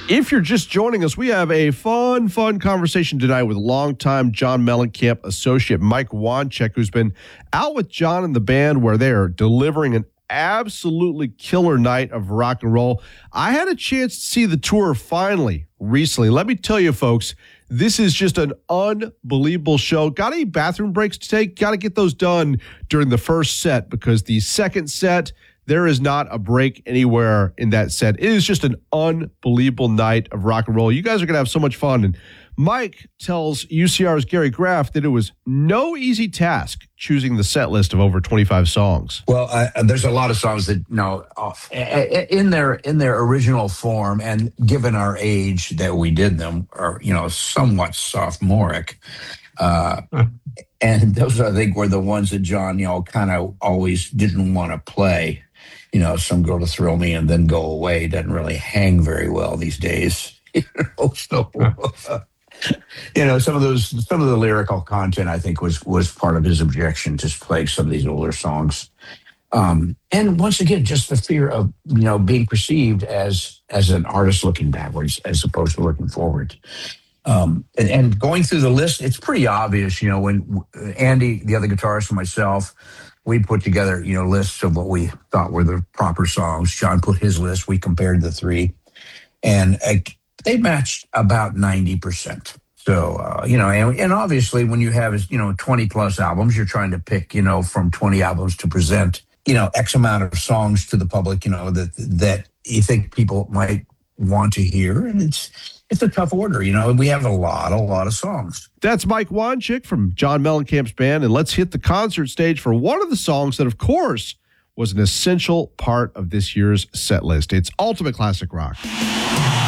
If you're just joining us, we have a fun conversation tonight with longtime John Mellencamp associate Mike Wanchek, who's been out with John and the band where they are delivering an absolutely killer night of rock and roll. I had a chance to see the tour finally recently. Let me tell you, folks, this is just an unbelievable show. Got any bathroom breaks to take? Got to get those done during the first set, because the second set, there is not a break anywhere in that set. It is just an unbelievable night of rock and roll. You guys are going to have so much fun. And Mike tells UCR's Gary Graff that it was no easy task choosing the set list of over 25 songs. Well, there's a lot of songs that, in their original form, and given our age that we did them, are, somewhat sophomoric. And those, I think, were the ones that John, kind of always didn't want to play. Some Girl to Thrill Me and Then Go Away doesn't really hang very well these days. Some of the lyrical content, I think, was part of his objection to playing some of these older songs. And once again, just the fear of, being perceived as an artist looking backwards as opposed to looking forward. And going through the list, it's pretty obvious, when Andy, the other guitarist, and myself, we put together, lists of what we thought were the proper songs. John put his list. We compared the three, and they matched about 90%. So, and obviously when you have, 20 plus albums, you're trying to pick, from 20 albums to present, X amount of songs to the public, that you think people might want to hear. And it's a tough order, we have a lot of songs. That's Mike Wanchek from John Mellencamp's band, and let's hit the concert stage for one of the songs that, of course, was an essential part of this year's set list. It's Ultimate Classic Rock.